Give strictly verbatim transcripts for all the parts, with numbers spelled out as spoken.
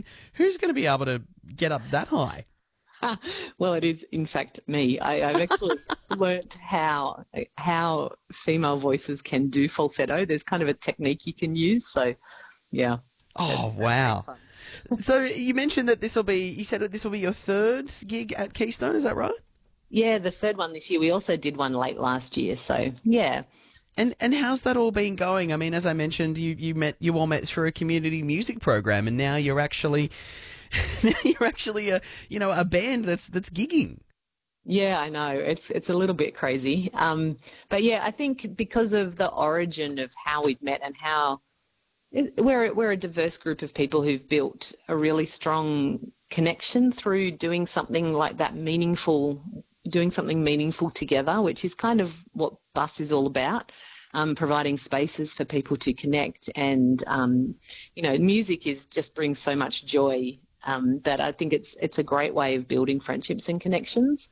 mean, who's going to be able to get up that high? Well, it is, in fact, me. I, I've actually learnt how how female voices can do falsetto. There's kind of a technique you can use. So, yeah. Oh, wow. So you mentioned that this will be, you said that this will be your third gig at Keystone, is that right? Yeah, the third one this year. We also did one late last year. So, yeah. And and how's that all been going? I mean, as I mentioned, you, you met you all met through a community music program, and now you're actually now you're actually a you know a band that's that's gigging. Yeah, I know. It's it's a little bit crazy. Um, but yeah, I think because of the origin of how we've met and how it, we're we're a diverse group of people who've built a really strong connection through doing something like that meaningful, doing something meaningful together, which is kind of what Bus is all about. Um, providing spaces for people to connect, and um, you know, music is just brings so much joy um, that I think it's it's a great way of building friendships and connections.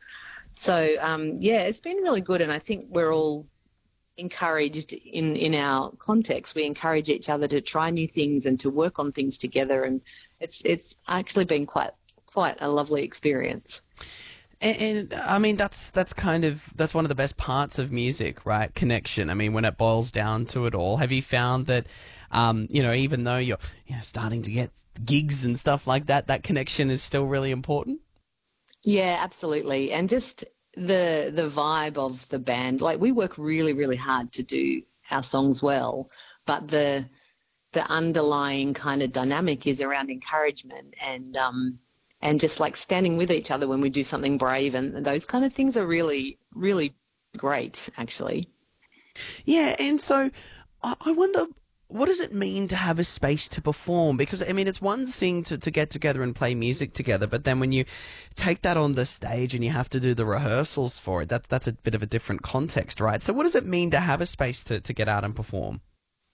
So um, yeah, it's been really good, and I think we're all encouraged in in our context. We encourage each other to try new things and to work on things together, and it's it's actually been quite quite a lovely experience. And, and I mean, that's that's kind of that's one of the best parts of music, right? Connection. I mean, when it boils down to it all, have you found that, um, you know, even though you're you know, starting to get gigs and stuff like that, that connection is still really important? Yeah, absolutely. And just the the vibe of the band. Like, we work really, really hard to do our songs well, but the the underlying kind of dynamic is around encouragement and um and just like standing with each other when we do something brave, and those kind of things are really, really great, actually. Yeah, and so I I wonder, what does it mean to have a space to perform? Because, I mean, it's one thing to, to get together and play music together, but then when you take that on the stage and you have to do the rehearsals for it, that, that's a bit of a different context, right? So what does it mean to have a space to, to get out and perform?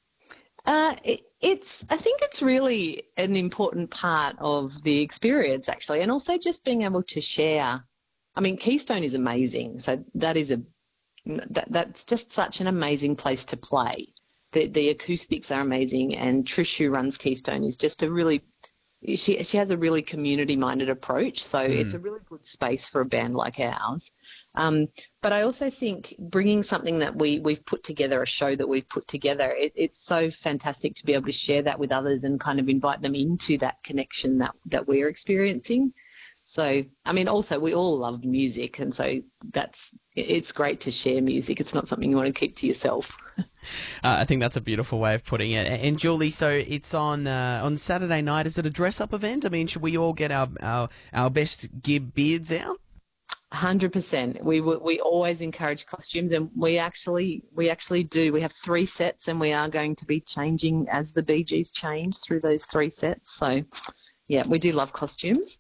Uh, it, it's, I think it's really an important part of the experience, actually, and also just being able to share. I mean, Keystone is amazing, so that is a that, that's just such an amazing place to play. The the acoustics are amazing, and Trish, who runs Keystone, is just a really she she has a really community-minded approach, so mm. it's a really good space for a band like ours. Um, but I also think bringing something that we, we've put together, a show that we've put together, it, it's so fantastic to be able to share that with others and kind of invite them into that connection that, that we're experiencing. So, I mean, also we all love music, and so that's it's great to share music. It's not something you want to keep to yourself. Uh, I think that's a beautiful way of putting it. And Julie, so it's on uh, on Saturday night. Is it a dress-up event? I mean, should we all get our our, our best Gib beards out? one hundred percent. We we always encourage costumes, and we actually we actually do. We have three sets, and we are going to be changing as the Bee Gees change through those three sets. So, yeah, we do love costumes.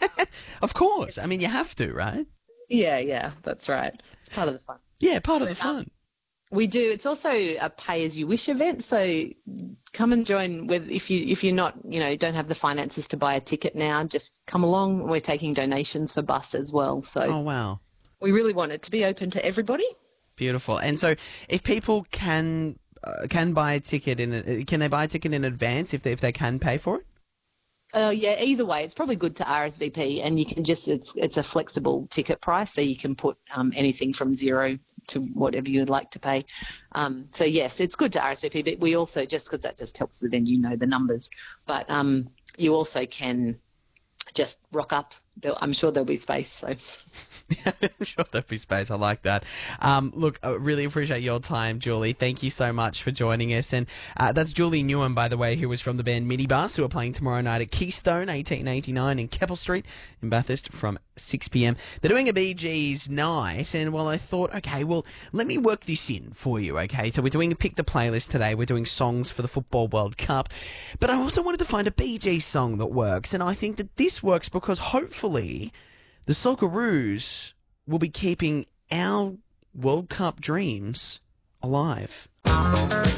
Of course. I mean, you have to, right? Yeah, yeah, that's right. It's part of the fun. Yeah, part of but, the fun. Um, we do. It's also a pay-as-you-wish event, so come and join. With if you if you're not, you know, don't have the finances to buy a ticket now, just come along. We're taking donations for Bus as well. So, oh wow, we really want it to be open to everybody. Beautiful. And so, if people can uh, can buy a ticket in, can they buy a ticket in advance if they, if they can pay for it? Uh, yeah, either way, it's probably good to R S V P, and you can just it's it's a flexible ticket price, so you can put um, anything from zero to whatever you'd like to pay. Um, so yes, it's good to R S V P, but we also, just because that just helps the venue know the numbers, but um, you also can just rock up. I'm sure there'll be space. So. I'm sure there'll be space. I like that. Um, look, I really appreciate your time, Julie. Thank you so much for joining us. And uh, that's Julie Newham, by the way, who was from the band Minibus, who are playing tomorrow night at Keystone, eighteen eighty-nine in Keppel Street in Bathurst from six p.m. They're doing a Bee Gees night, and well, I thought, okay, well, let me work this in for you, okay? So we're doing a Pick the Playlist today. We're doing songs for the Football World Cup, but I also wanted to find a Bee Gees song that works, and I think that this works because hopefully the Socceroos will be keeping our World Cup dreams alive.